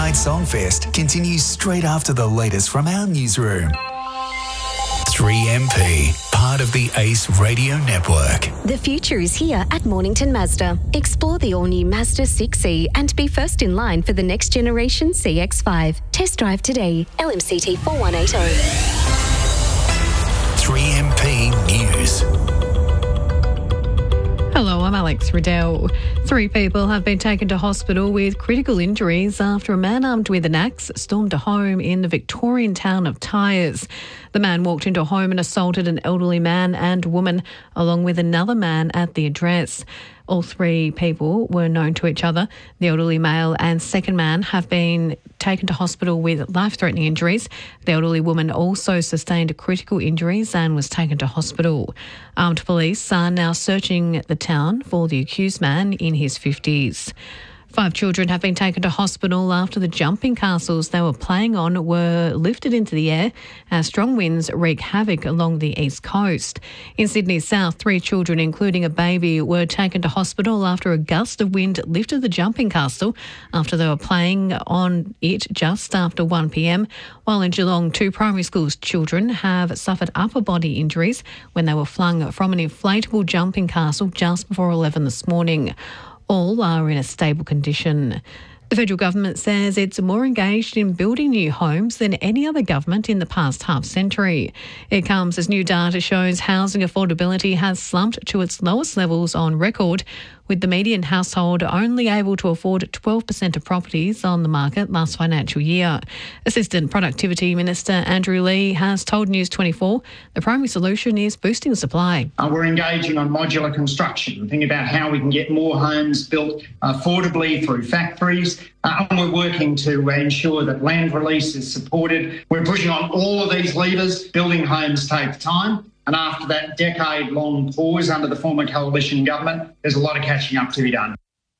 Midnight Songfest continues straight after the latest from our newsroom. 3MP, part of the Ace Radio Network. The future is here at Mornington Mazda. Explore the all-new Mazda 6e and be first in line for the next generation CX-5. Test drive today. LMCT 4180. 3MP News. Hello, I'm Alex Riddell. 3 people have been taken to hospital with critical injuries after a man armed with an axe stormed a home in the Victorian town of Tyres. The man walked into a home and assaulted an elderly man and woman, along with another man at the address. All 3 people were known to each other. The elderly male and second man have been taken to hospital with life-threatening injuries. The elderly woman also sustained critical injuries and was taken to hospital. Armed police are now searching the town for the accused man in his 50s. 5 children have been taken to hospital after the jumping castles they were playing on were lifted into the air as strong winds wreak havoc along the east coast. In Sydney South, 3 children, including a baby, were taken to hospital after a gust of wind lifted the jumping castle after they were playing on it just after 1 p.m, while in Geelong, 2 primary school children have suffered upper body injuries when they were flung from an inflatable jumping castle just before 11 this morning. All are in a stable condition. The federal government says it's more engaged in building new homes than any other government in the past half-century. It comes as new data shows housing affordability has slumped to its lowest levels on record, with the median household only able to afford 12% of properties on the market last financial year. Assistant Productivity Minister Andrew Leigh has told News 24 the primary solution is boosting supply. We're engaging on modular construction, thinking about how we can get more homes built affordably through factories. And we're working to ensure that land release is supported. We're pushing on all of these levers. Building homes takes time. And after that decade-long pause under the former coalition government, there's a lot of catching up to be done.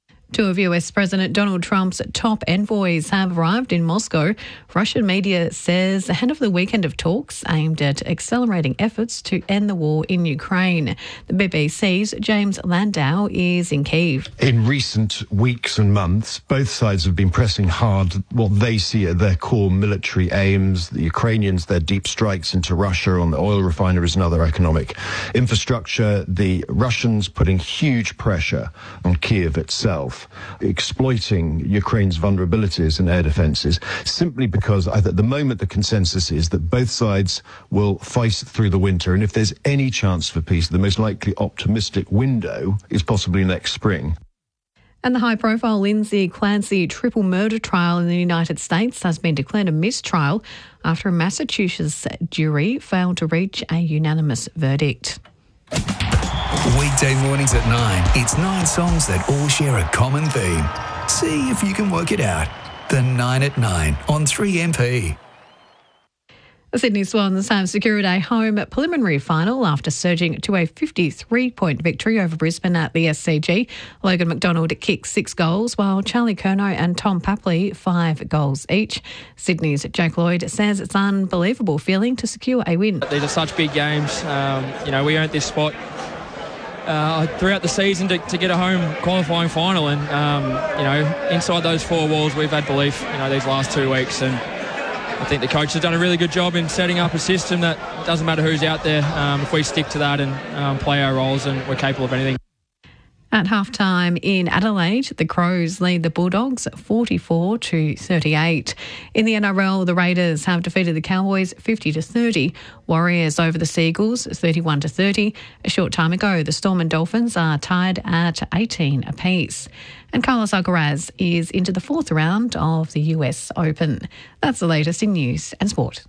2 of US President Donald Trump's top envoys have arrived in Moscow. Russian media says ahead of the weekend of talks aimed at accelerating efforts to end the war in Ukraine. The BBC's James Landau is in Kyiv. In recent weeks and months, both sides have been pressing hard what they see are their core military aims. The Ukrainians, their deep strikes into Russia on the oil refineries and other economic infrastructure. The Russians putting huge pressure on Kyiv itself, exploiting Ukraine's vulnerabilities in air defences, simply because at the moment the consensus is that both sides will fight through the winter, and if there's any chance for peace, the most likely optimistic window is possibly next spring. And the high-profile Lindsay Clancy triple murder trial in the United States has been declared a mistrial after a Massachusetts jury failed to reach a unanimous verdict. Weekday mornings at 9, it's 9 songs that all share a common theme. See if you can work it out. The 9 at 9 on 3MP. The Sydney Swans have secured a home preliminary final after surging to a 53-point victory over Brisbane at the SCG. Logan McDonald kicked 6 goals, while Charlie Curnow and Tom Papley 5 goals each. Sydney's Jack Lloyd says it's an unbelievable feeling to secure a win. These are such big games. We earned this spot throughout the season to get a home qualifying final, and inside those 4 walls we've had belief these last 2 weeks, and I think the coach has done a really good job in setting up a system that doesn't matter who's out there, if we stick to that and play our roles, and we're capable of anything. At halftime in Adelaide, the Crows lead the Bulldogs 44-38. In the NRL, the Raiders have defeated the Cowboys 50-30. Warriors over the Seagulls 31-30. A short time ago, the Storm and Dolphins are tied at 18 apiece. And Carlos Alcaraz is into the 4th round of the US Open. That's the latest in news and sport.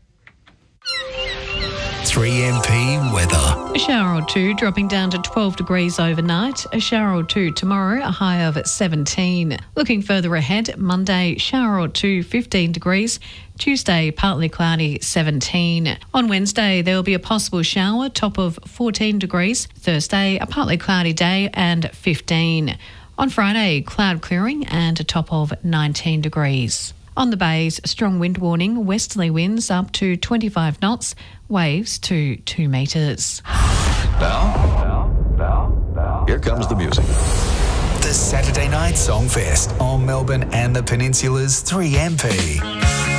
3MP weather. A shower or 2 dropping down to 12 degrees overnight. A shower or 2 tomorrow, a high of 17. Looking further ahead, Monday, shower or 2, 15 degrees. Tuesday, partly cloudy, 17. On Wednesday, there will be a possible shower, top of 14 degrees. Thursday, a partly cloudy day and 15. On Friday, cloud clearing and a top of 19 degrees. On the bays, strong wind warning, westerly winds up to 25 knots, waves to 2 metres. Now, here comes the music. The Saturday Night Songfest on Melbourne and the Peninsula's 3MP.